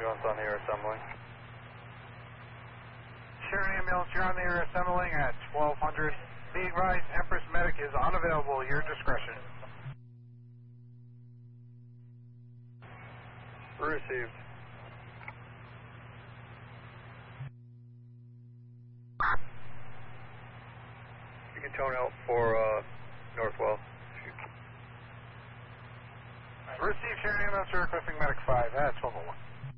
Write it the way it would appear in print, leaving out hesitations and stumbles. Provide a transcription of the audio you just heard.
ambulance on the air assembling. Sharon ambulance, you're on the air assembling at 1200. Be advised, Empress Medic is unavailable. Your discretion. Received. You can tone out for Northwell. Received, Sharon ambulance, you're requesting Medic 5 at 1201.